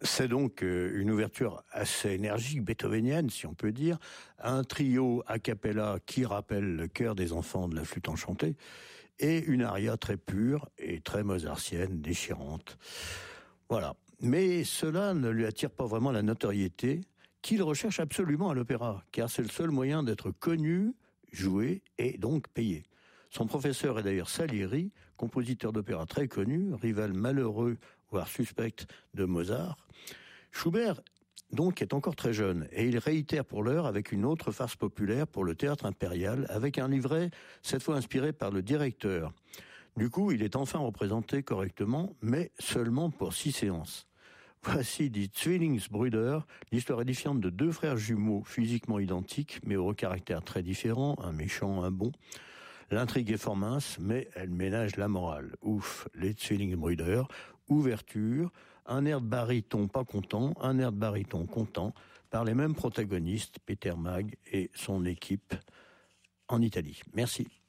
C'est donc une ouverture assez énergique, beethovenienne, si on peut dire. Un trio a cappella qui rappelle le cœur des enfants de la flûte enchantée. Et une aria très pure et très mozartienne, déchirante. Voilà. Mais cela ne lui attire pas vraiment la notoriété qu'il recherche absolument à l'opéra, car c'est le seul moyen d'être connu, joué et donc payé. Son professeur est d'ailleurs Salieri, compositeur d'opéra très connu, rival malheureux, voire suspect de Mozart. Schubert, donc, est encore très jeune, et il réitère pour l'heure avec une autre farce populaire pour le théâtre impérial, avec un livret, cette fois inspiré par le directeur. Du coup, il est enfin représenté correctement, mais seulement pour 6 séances. Voici Die Zwillingsbrüder, l'histoire édifiante de deux frères jumeaux physiquement identiques, mais au caractère très différent, un méchant, un bon. L'intrigue est fort mince, mais elle ménage la morale. Ouf, les Zwillingsbrüder, ouverture, un air de baryton pas content, un air de baryton content, par les mêmes protagonistes, Peter Maag et son équipe en Italie. Merci.